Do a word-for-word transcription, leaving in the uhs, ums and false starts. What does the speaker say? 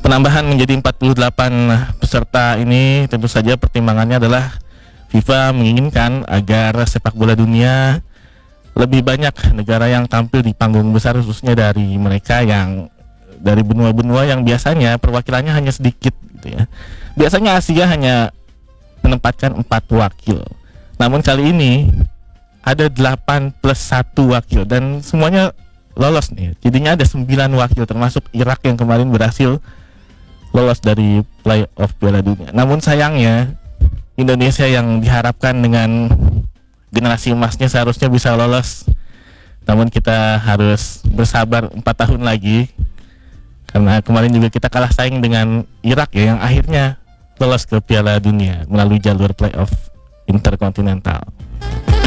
penambahan menjadi empat puluh delapan peserta ini tentu saja pertimbangannya adalah FIFA menginginkan agar sepak bola dunia lebih banyak negara yang tampil di panggung besar, khususnya dari mereka yang dari benua-benua yang biasanya perwakilannya hanya sedikit gitu ya. Biasanya Asia hanya menempatkan empat wakil. Namun kali ini ada delapan plus satu wakil dan semuanya lolos nih. Jadinya ada sembilan wakil termasuk Irak yang kemarin berhasil lolos dari playoff Piala Dunia. Namun sayangnya Indonesia yang diharapkan dengan generasi emasnya seharusnya bisa lolos. Namun kita harus bersabar empat tahun lagi. Karena kemarin juga kita kalah saing dengan Irak ya, yang akhirnya lolos ke Piala Dunia melalui jalur playoff interkontinental.